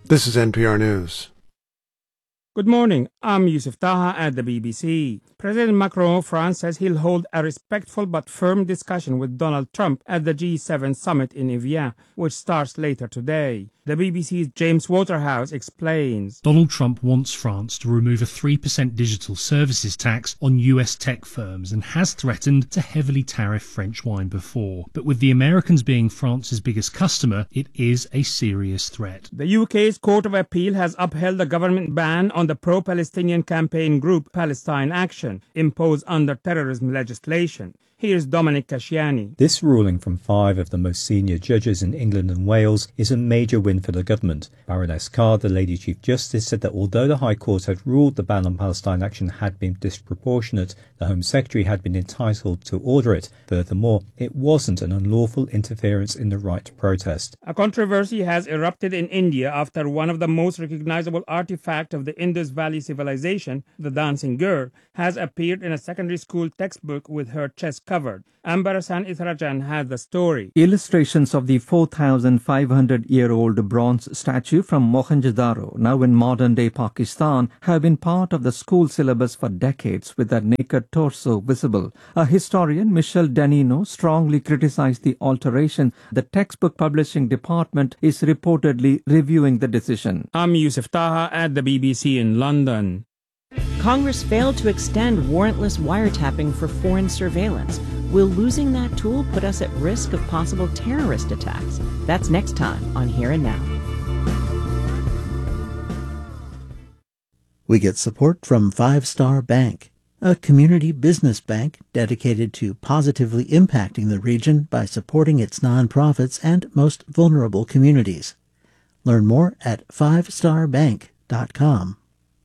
This is NPR News. Good morning. I'm Yusuf Taha at the BBC. President Macron of France says he'll hold a respectful but firm discussion with Donald Trump at the G7 summit in Evian, which starts later today. The BBC's James Waterhouse explains. Donald Trump wants France to remove a 3% digital services tax on US tech firms and has threatened to heavily tariff French wine before. But with the Americans being France's biggest customer, it is a serious threat. The UK's Court of Appeal has upheld the government ban on the pro-Palestinian campaign group Palestine Action, imposed under terrorism legislation. Here's Dominic Casciani. This ruling from 5 of the most senior judges in England and Wales is a major win for the government. Baroness Carr, the Lady Chief Justice, said that although the High Court had ruled the ban on Palestine Action had been disproportionate, the Home Secretary had been entitled to order it. Furthermore, it wasn't an unlawful interference in the right to protest. A controversy has erupted in India after one of the most recognizable artifacts of the Indus Valley civilization, the dancing girl, has appeared in a secondary school textbook with her chest covered. Amber Hassan Ithrajan has the story. Illustrations of the 4,500-year-old bronze statue from Mohenjo-daro, now in modern-day Pakistan, have been part of the school syllabus for decades with a naked torso visible. A historian, Michel Danino, strongly criticized the alteration. The textbook publishing department is reportedly reviewing the decision. I'm Yusuf Taha at the BBC in London. Congress failed to extend warrantless wiretapping for foreign surveillance. Will losing that tool put us at risk of possible terrorist attacks? That's next time on Here and Now. We get support from 5 Star Bank, a community business bank dedicated to positively impacting the region by supporting its nonprofits and most vulnerable communities. Learn more at 5starbank.com.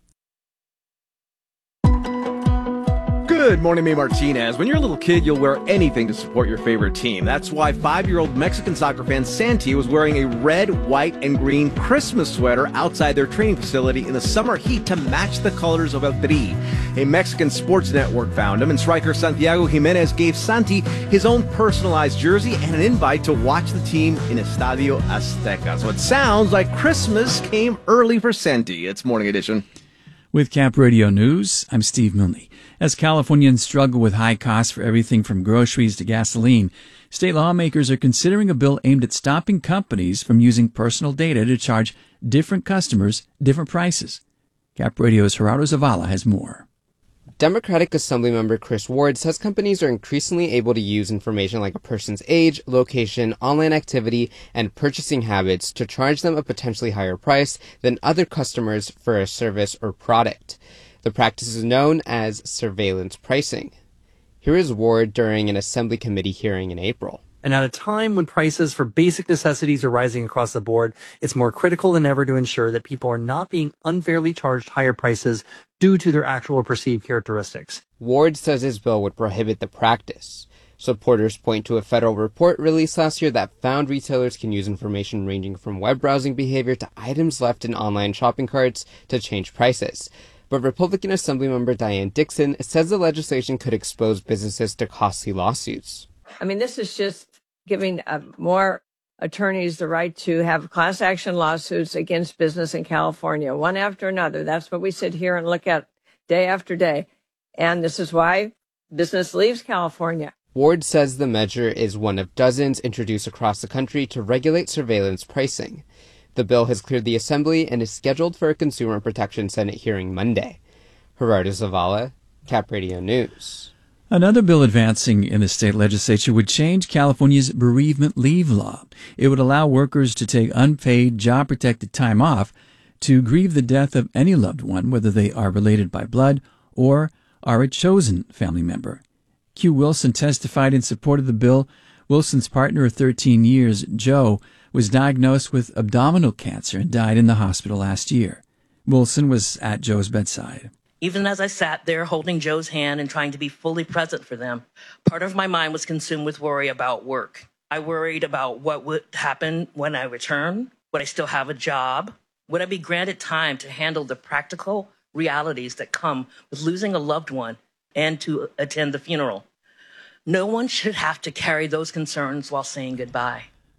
Good morning, May Martinez. When you're a little kid, you'll wear anything to support your favorite team. That's why 5-year-old Mexican soccer fan Santi was wearing a red, white, and green Christmas sweater outside their training facility in the summer heat to match the colors of El Tri. A Mexican sports network found him, and striker Santiago Jimenez gave Santi his own personalized jersey and an invite to watch the team in Estadio Azteca. So it sounds like Christmas came early for Santi. It's Morning Edition. With Cap Radio News, I'm Steve Milne. As Californians struggle with high costs for everything from groceries to gasoline, state lawmakers are considering a bill aimed at stopping companies from using personal data to charge different customers different prices. Cap Radio's Gerardo Zavala has more. Democratic Assemblymember Chris Ward says companies are increasingly able to use information like a person's age, location, online activity, and purchasing habits to charge them a potentially higher price than other customers for a service or product. The practice is known as surveillance pricing. Here is Ward during an Assembly Committee hearing in April. And at a time when prices for basic necessities are rising across the board, it's more critical than ever to ensure that people are not being unfairly charged higher prices due to their actual or perceived characteristics. Ward says his bill would prohibit the practice. Supporters point to a federal report released last year that found retailers can use information ranging from web browsing behavior to items left in online shopping carts to change prices. But Republican Assemblymember Diane Dixon says the legislation could expose businesses to costly lawsuits. I mean, this is just giving more attorneys the right to have class action lawsuits against business in California, one after another. That's what we sit here and look at day after day. And this is why business leaves California. Ward says the measure is one of dozens introduced across the country to regulate surveillance pricing. The bill has cleared the Assembly and is scheduled for a Consumer Protection Senate hearing Monday. Gerardo Zavala, Cap Radio News. Another bill advancing in the state legislature would change California's bereavement leave law. It would allow workers to take unpaid, job-protected time off to grieve the death of any loved one, whether they are related by blood or are a chosen family member. Q. Wilson testified in support of the bill. Wilson's partner of 13 years, Joe, was diagnosed with abdominal cancer and died in the hospital last year. Wilson was at Joe's bedside. Even as I sat there holding Joe's hand and trying to be fully present for them, part of my mind was consumed with worry about work. I worried about what would happen when I return. Would I still have a job? Would I be granted time to handle the practical realities that come with losing a loved one and to attend the funeral? No one should have to carry those concerns while saying goodbye.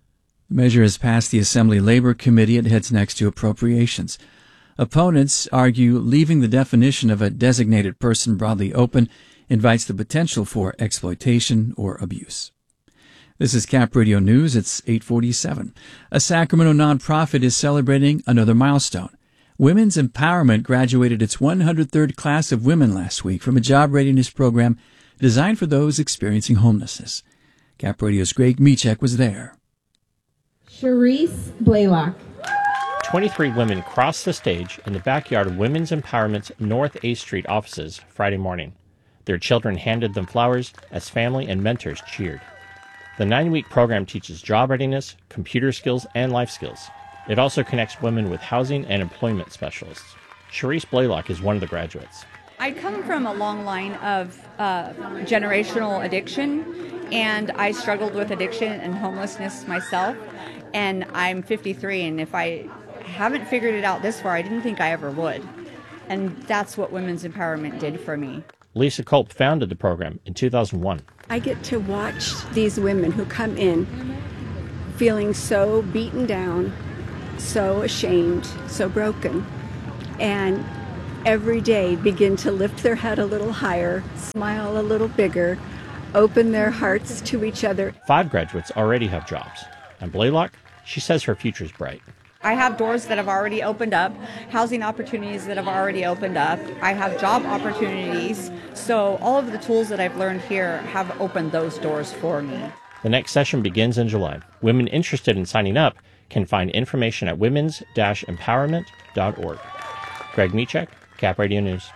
The measure has passed the Assembly Labor Committee. It heads next to Appropriations. Opponents argue leaving the definition of a designated person broadly open invites the potential for exploitation or abuse. This is Cap Radio News. It's 8:47. A Sacramento nonprofit is celebrating another milestone. Women's Empowerment graduated its 103rd class of women last week from a job readiness program designed for those experiencing homelessness. Cap Radio's Greg Michek was there. Charisse Blaylock. 23 women crossed the stage in the backyard of Women's Empowerment's North A Street offices Friday morning. Their children handed them flowers as family and mentors cheered. The 9-week program teaches job readiness, computer skills, and life skills. It also connects women with housing and employment specialists. Charisse Blaylock is one of the graduates. I come from a long line of generational addiction, and I struggled with addiction and homelessness myself, and I'm 53, and if I haven't figured it out this far, I didn't think I ever would. And that's what Women's Empowerment did for me. Lisa Culp founded the program in 2001. I get to watch these women who come in feeling so beaten down, so ashamed, so broken, and every day begin to lift their head a little higher, smile a little bigger, open their hearts to each other. 5 graduates already have jobs. And Blaylock, she says her future's bright. I have doors that have already opened up, housing opportunities that have already opened up. I have job opportunities. So all of the tools that I've learned here have opened those doors for me. The next session begins in July. Women interested in signing up can find information at womens-empowerment.org. Greg Michek, Cap Radio News.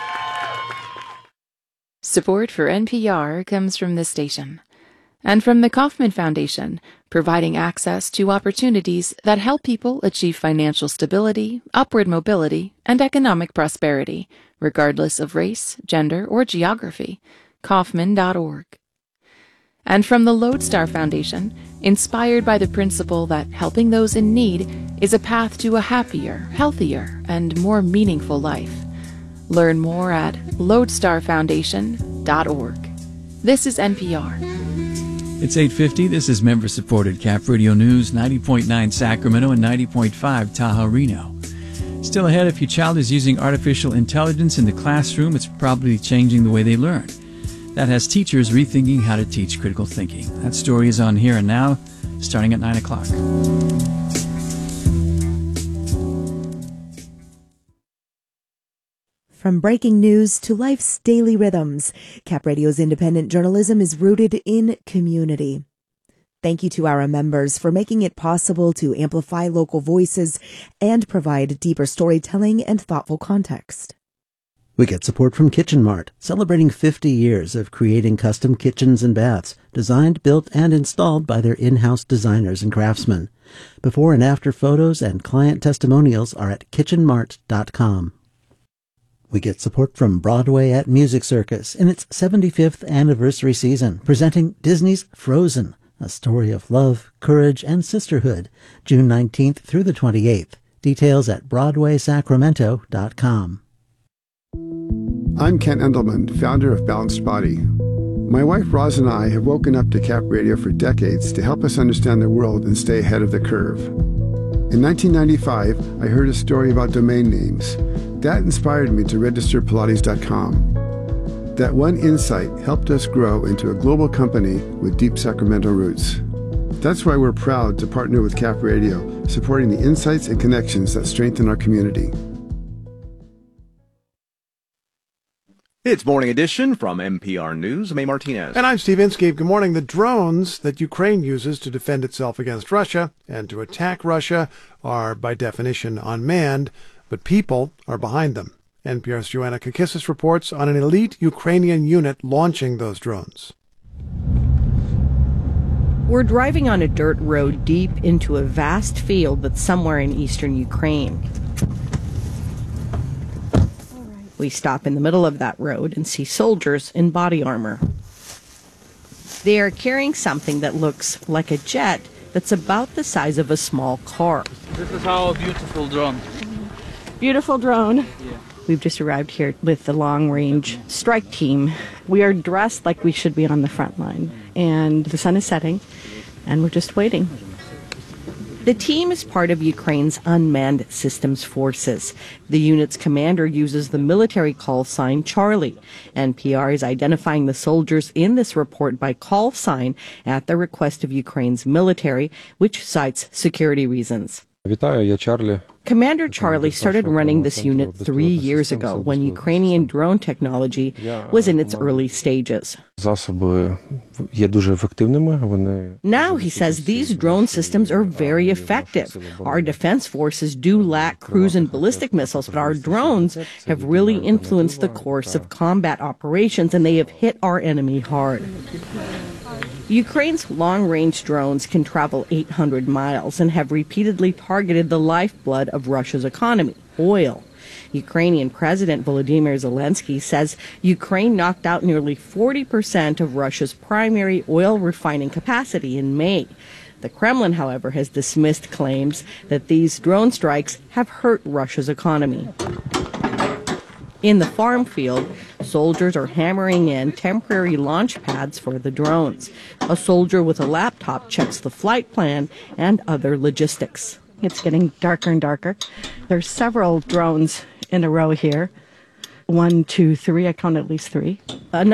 Support for NPR comes from this station and from the Kauffman Foundation, providing access to opportunities that help people achieve financial stability, upward mobility, and economic prosperity, regardless of race, gender, or geography. Kauffman.org. And from the Lodestar Foundation, inspired by the principle that helping those in need is a path to a happier, healthier, and more meaningful life. Learn more at lodestarfoundation.org. This is NPR. It's 8:50. This is member-supported Cap Radio News, 90.9 Sacramento and 90.5 Tahoe, Reno. Still ahead, if your child is using artificial intelligence in the classroom, it's probably changing the way they learn. That has teachers rethinking how to teach critical thinking. That story is on Here and Now, starting at 9 o'clock. From breaking news to life's daily rhythms, Cap Radio's independent journalism is rooted in community. Thank you to our members for making it possible to amplify local voices and provide deeper storytelling and thoughtful context. We get support from Kitchen Mart, celebrating 50 years of creating custom kitchens and baths, designed, built, and installed by their in-house designers and craftsmen. Before and after photos and client testimonials are at kitchenmart.com. We get support from Broadway at Music Circus in its 75th anniversary season, presenting Disney's Frozen, a story of love, courage, and sisterhood, June 19th through the 28th. Details at BroadwaySacramento.com. I'm Ken Endelman, founder of Balanced Body. My wife Roz and I have woken up to Cap Radio for decades to help us understand the world and stay ahead of the curve. In 1995, I heard a story about domain names. That inspired me to register Pilates.com. That one insight helped us grow into a global company with deep Sacramento roots. That's why we're proud to partner with Cap Radio, supporting the insights and connections that strengthen our community. It's Morning Edition from NPR News. May Martinez. And I'm Steve Inskeep. Good morning. The drones that Ukraine uses to defend itself against Russia and to attack Russia are, by definition, unmanned, but people are behind them. NPR's Joanna Kakissis reports on an elite Ukrainian unit launching those drones. We're driving on a dirt road deep into a vast field that's somewhere in eastern Ukraine. We stop in the middle of that road and see soldiers in body armor. They are carrying something that looks like a jet that's about the size of a small car. This is our beautiful drone. Beautiful drone. Yeah. We've just arrived here with the long-range strike team. We are dressed like we should be on the front line. And the sun is setting, and we're just waiting. The team is part of Ukraine's Unmanned Systems Forces. The unit's commander uses the military call sign Charlie. NPR is identifying the soldiers in this report by call sign at the request of Ukraine's military, which cites security reasons. Commander Charlie started running this unit 3 years ago when Ukrainian drone technology was in its early stages. Now, he says, these drone systems are very effective. Our defense forces do lack cruise and ballistic missiles, but our drones have really influenced the course of combat operations, and they have hit our enemy hard. Ukraine's long-range drones can travel 800 miles and have repeatedly targeted the lifeblood of Russia's economy, oil. Ukrainian President Volodymyr Zelensky says Ukraine knocked out nearly 40% of Russia's primary oil refining capacity in May. The Kremlin, however, has dismissed claims that these drone strikes have hurt Russia's economy. In the farm field, soldiers are hammering in temporary launch pads for the drones. A soldier with a laptop checks the flight plan and other logistics. It's getting darker and darker. There's several drones in a row here. 1, 2, 3. I count at least 3.